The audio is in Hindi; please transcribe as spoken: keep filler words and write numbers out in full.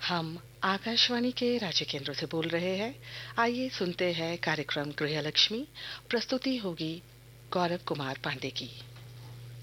हम आकाशवाणी के रांची केंद्र से बोल रहे हैं। आइए सुनते हैं कार्यक्रम गृहलक्ष्मी। प्रस्तुति होगी गौरव कुमार पांडे की।